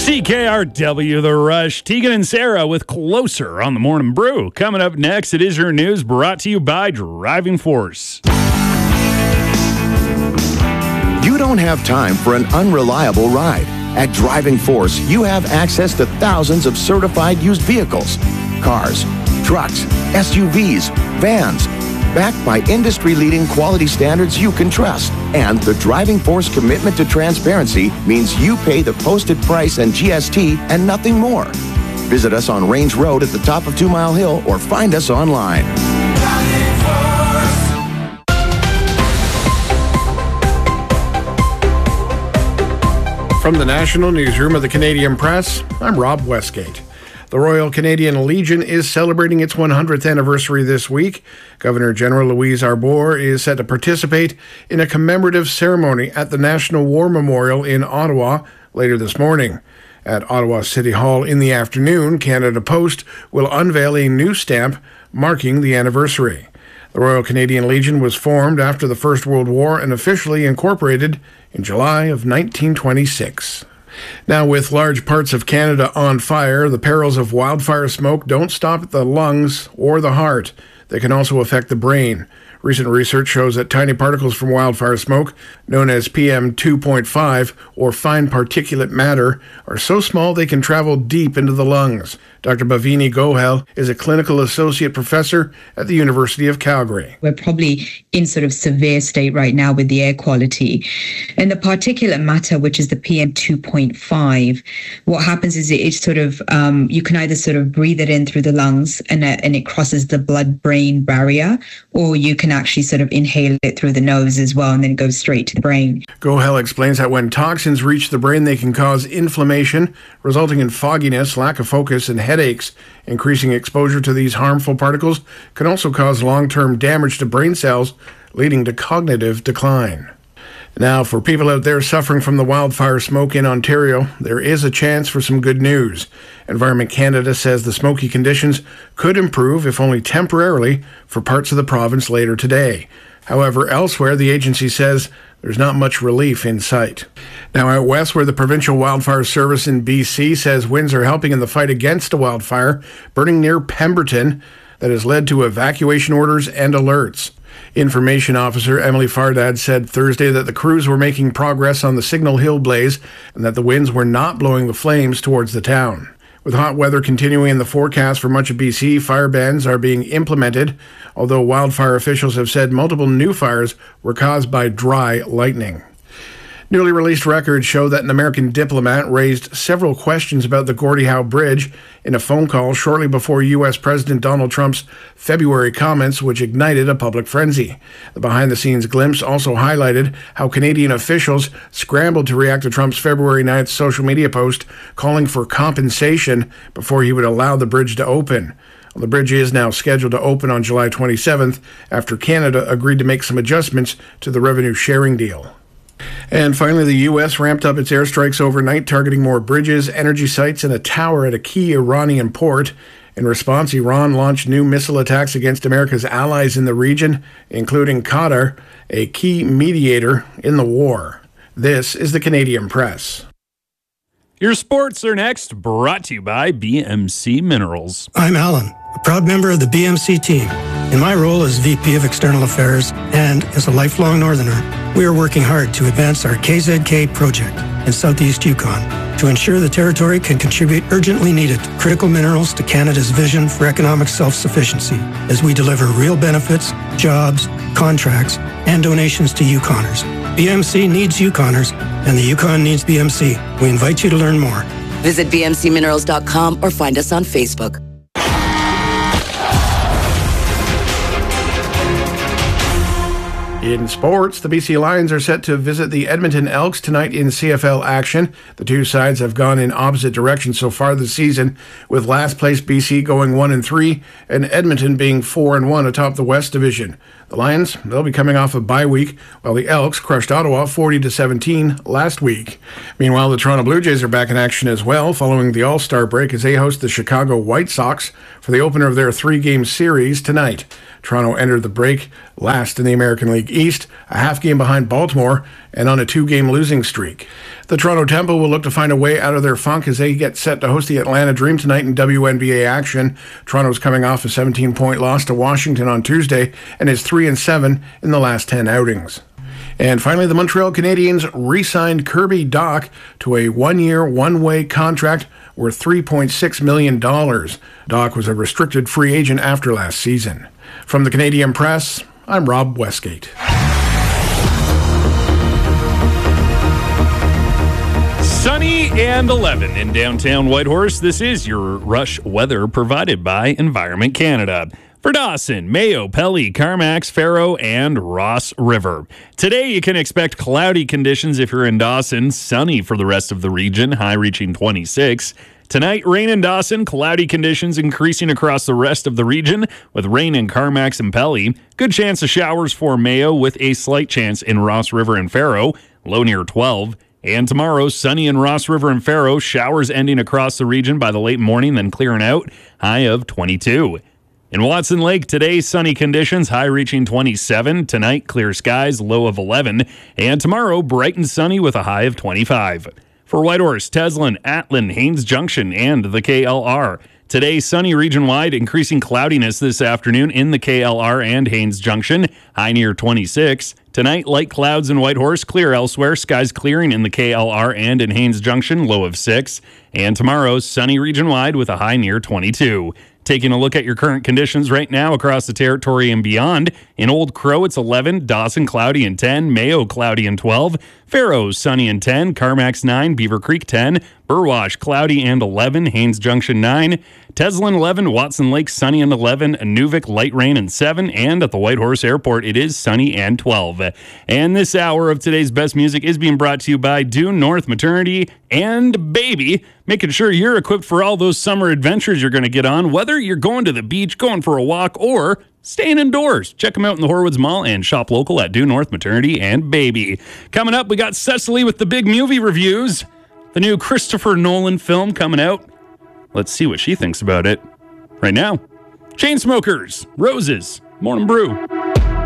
CKRW The Rush. Tegan and Sarah with Closer on the Morning Brew. Coming up next, it is your news brought to you by Driving Force. You don't have time for an unreliable ride. At Driving Force, you have access to thousands of certified used vehicles, cars, trucks, SUVs, vans, backed by industry-leading quality standards you can trust. And the Driving Force commitment to transparency means you pay the posted price and GST and nothing more. Visit us on Range Road at the top of 2 Mile Hill or find us online. From the National Newsroom of the Canadian Press, I'm Rob Westgate. The Royal Canadian Legion is celebrating its 100th anniversary this week. Governor General Louise Arbour is set to participate in a commemorative ceremony at the National War Memorial in Ottawa later this morning. At Ottawa City Hall in the afternoon, Canada Post will unveil a new stamp marking the anniversary. The Royal Canadian Legion was formed after the First World War and officially incorporated in July of 1926. Now, with large parts of Canada on fire, the perils of wildfire smoke don't stop at the lungs or the heart. They can also affect the brain. Recent research shows that tiny particles from wildfire smoke, known as PM2.5 or fine particulate matter, are so small they can travel deep into the lungs. Dr. Bhavini Gohel is a clinical associate professor at the University of Calgary. We're probably in sort of severe state right now with the air quality. And the particulate matter, which is the PM2.5, what happens is it sort of, you can either sort of breathe it in through the lungs and it crosses the blood-brain barrier, or you can actually sort of inhale it through the nose as well, and then it goes straight to the brain. Gohel explains that when toxins reach the brain, they can cause inflammation, resulting in fogginess, lack of focus, and headaches. Increasing exposure to these harmful particles can also cause long-term damage to brain cells, leading to cognitive decline. Now, for people out there suffering from the wildfire smoke in Ontario, there is a chance for some good news. Environment Canada says the smoky conditions could improve, if only temporarily, for parts of the province later today. However, elsewhere, the agency says there's not much relief in sight. Now, out west, where the Provincial Wildfire Service in BC says winds are helping in the fight against a wildfire burning near Pemberton that has led to evacuation orders and alerts. Information Officer Emily Fardad said Thursday that the crews were making progress on the Signal Hill blaze and that the winds were not blowing the flames towards the town. With hot weather continuing in the forecast for much of BC, fire bans are being implemented, although wildfire officials have said multiple new fires were caused by dry lightning. Newly released records show that an American diplomat raised several questions about the Gordie Howe Bridge in a phone call shortly before U.S. President Donald Trump's February comments, which ignited a public frenzy. The behind-the-scenes glimpse also highlighted how Canadian officials scrambled to react to Trump's February 9th social media post calling for compensation before he would allow the bridge to open. The bridge is now scheduled to open on July 27th after Canada agreed to make some adjustments to the revenue sharing deal. And finally, the U.S. ramped up its airstrikes overnight, targeting more bridges, energy sites, and a tower at a key Iranian port. In response, Iran launched new missile attacks against America's allies in the region, including Qatar, a key mediator in the war. This is the Canadian Press. Your sports are next, brought to you by BMC Minerals. I'm Alan, a proud member of the BMC team. In my role as VP of External Affairs and as a lifelong Northerner, we are working hard to advance our KZK project in Southeast Yukon to ensure the territory can contribute urgently needed critical minerals to Canada's vision for economic self-sufficiency as we deliver real benefits, jobs, contracts, and donations to Yukoners. BMC needs Yukoners, and the Yukon needs BMC. We invite you to learn more. Visit bmcminerals.com or find us on Facebook. In sports, the BC Lions are set to visit the Edmonton Elks tonight in CFL action. The two sides have gone in opposite directions so far this season, with last place BC going 1-3 and Edmonton being 4-1 atop the West Division. The Lions, they'll be coming off a bye week, while the Elks crushed Ottawa 40-17 last week. Meanwhile, the Toronto Blue Jays are back in action as well, following the All-Star break as they host the Chicago White Sox for the opener of their 3-game series tonight. Toronto entered the break last in the American League East, a half game behind Baltimore, and on a 2-game losing streak. The Toronto Temple will look to find a way out of their funk as they get set to host the Atlanta Dream tonight in WNBA action. Toronto's coming off a 17-point loss to Washington on Tuesday and is 3-7 in the last 10 outings. And finally, the Montreal Canadiens re-signed Kirby Dach to a 1-year, one-way contract worth $3.6 million. Dach was a restricted free agent after last season. From the Canadian Press, I'm Rob Westgate. Sunny and 11 in downtown Whitehorse. This is your rush weather provided by Environment Canada. For Dawson, Mayo, Pelly, Carmax, Faro, and Ross River. Today, you can expect cloudy conditions if you're in Dawson, sunny for the rest of the region, high reaching 26. Tonight, rain in Dawson, cloudy conditions increasing across the rest of the region with rain in Carmax and Pelly. Good chance of showers for Mayo with a slight chance in Ross River and Faro, low near 12. And tomorrow, sunny in Ross River and Faro, showers ending across the region by the late morning, then clearing out, high of 22. In Watson Lake, today, sunny conditions, high reaching 27. Tonight, clear skies, low of 11. And tomorrow, bright and sunny with a high of 25. For Whitehorse, Teslin, Atlin, Haines Junction, and the KLR. Today, sunny region-wide, increasing cloudiness this afternoon in the KLR and Haines Junction, high near 26. Tonight, light clouds in Whitehorse, clear elsewhere, skies clearing in the KLR and in Haines Junction, low of 6. And tomorrow, sunny region-wide with a high near 22. Taking a look at your current conditions right now across the territory and beyond. In Old Crow, it's 11. Dawson, cloudy and 10. Mayo, cloudy and 12. Faro, sunny and 10. Carmax, 9. Beaver Creek, 10. Burwash, cloudy and 11. Haines Junction, 9. Teslin, 11. Watson Lake, sunny and 11. Inuvik, light rain and 7. And at the Whitehorse Airport, it is sunny and 12. And this hour of today's best music is being brought to you by Due North Maternity and Baby, making sure you're equipped for all those summer adventures you're going to get on, whether you're going to the beach, going for a walk, or staying indoors. Check them out in the Horwoods Mall and shop local at Due North Maternity and Baby. Coming up, we got Cecily with the big movie reviews. The new Christopher Nolan film coming out. Let's see what she thinks about it right now. Chainsmokers, Roses, Morning Brew.